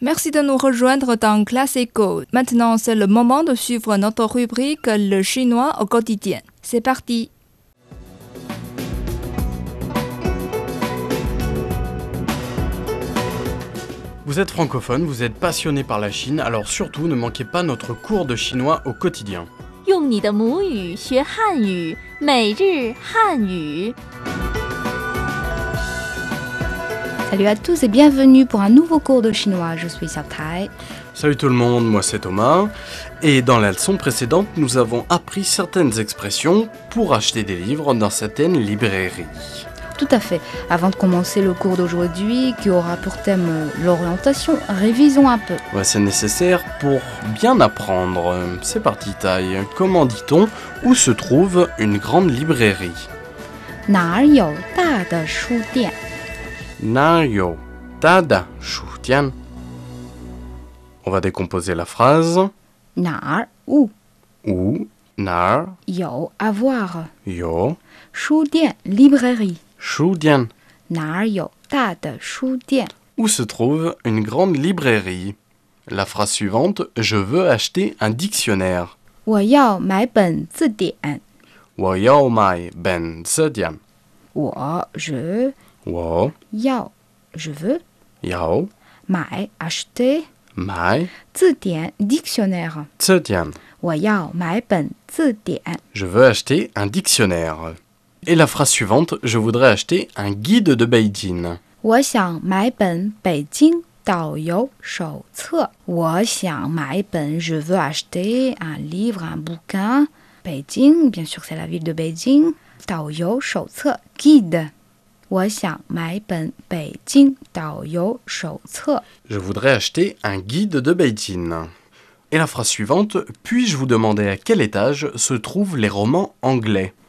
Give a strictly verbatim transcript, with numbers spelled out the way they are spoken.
Merci de nous rejoindre dans Classe Éco. Maintenant, c'est le moment de suivre notre rubrique Le chinois au quotidien. C'est parti. Vous êtes francophone, vous êtes passionné par la Chine, alors surtout ne manquez pas notre cours de chinois au quotidien. 用你的母语学汉语，每日汉语。 Salut à tous et bienvenue pour un nouveau cours de chinois. Je suis Xiao Tai. Salut tout le monde, moi c'est Thomas. Et dans la leçon précédente, nous avons appris certaines expressions pour acheter des livres dans certaines librairies. Tout à fait. Avant de commencer le cours d'aujourd'hui, qui aura pour thème euh, l'orientation, révisons un peu. Ouais, c'est nécessaire pour bien apprendre. C'est parti Tai. Comment dit-on où se trouve une grande librairie? 哪儿有大的书店？ 哪有大的书店? On va décomposer la phrase. 哪儿 où Où, 哪儿有 avoir 有书店 librairie 书店哪儿有大的书店 Où se trouve une grande librairie? La phrase suivante, je veux acheter un dictionnaire. 我要买本字典。 我要买本字典。 我 je 我要 je veux 要买 acheter 买字典 dictionnaire 字典。 我要买本字典。 Je veux acheter un dictionnaire. Et la phrase suivante, je voudrais acheter un guide de Beijing. 我想买本北京导游手册。我想买本 je veux acheter un livre, un bouquin. Beijing, bien sûr c'est la ville de Beijing. 导游手册 guide. 我想买本北京导游手册。 Je voudrais acheter un guide de Beijing. Et la phrase suivante, puis-je vous demander à quel étage se trouvent les romans anglais?